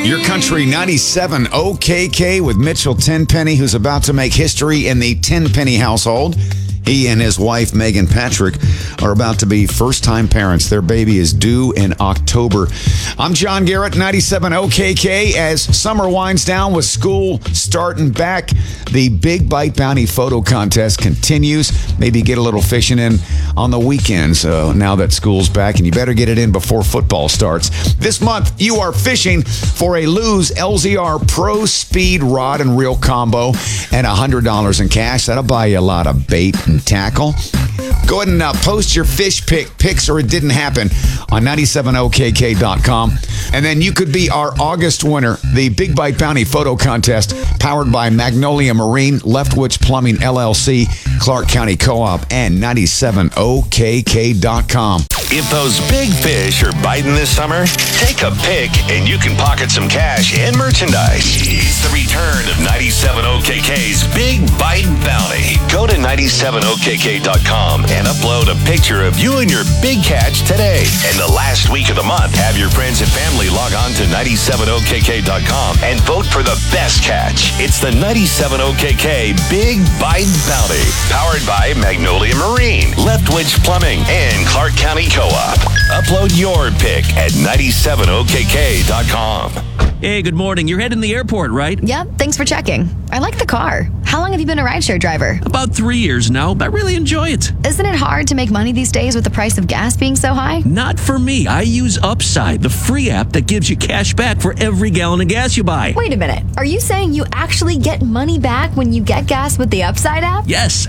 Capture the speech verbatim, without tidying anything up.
Your Country ninety-seven O K K with Mitchell Tenpenny, who's about to make history in the Tenpenny household. He and his wife, Megan Patrick, are about to be first-time parents. Their baby is due in October. I'm John Garrett, ninety-seven O K K. As summer winds down with school starting back, the Big Bite Bounty photo contest continues. Maybe get a little fishing in on the weekends uh, now that school's back, and you better get it in before football starts. This month, you are fishing for a Lew's L Z R Pro Speed Rod and Reel Combo and one hundred dollars in cash. That'll buy you a lot of bait and tackle. Go ahead and uh, post your fish pick pics or it didn't happen on ninety-seven O K K dot com. And then you could be our August winner, the Big Bite Bounty photo contest powered by Magnolia Marine, Leftwich Plumbing L L C, Clark County Co-op, and ninety-seven O K K dot com. If those big fish are biting this summer, take a pic and you can pocket some cash and merchandise. It's the return of ninety-seven O K K's Big Bite Bounty. Go to ninety-seven O K K dot com and upload a picture of you and your big catch today. And the last week of the month, have your friends and family log on to ninety-seven O K K dot com and vote for the best catch. It's the ninety-seven O K K Big Bite Bounty, powered by Magnolia Marine, Leftwich Plumbing, and Clark County Co-op. Upload your pic at ninety-seven O K K dot com. Hey, good morning. You're heading to the airport, right? Yep, thanks for checking. I like the car. How long have you been a rideshare driver? About three years now, but I really enjoy it. Isn't it hard to make money these days with the price of gas being so high? Not for me. I use Upside, the free app that gives you cash back for every gallon of gas you buy. Wait a minute. Are you saying you actually get money back when you get gas with the Upside app? Yes,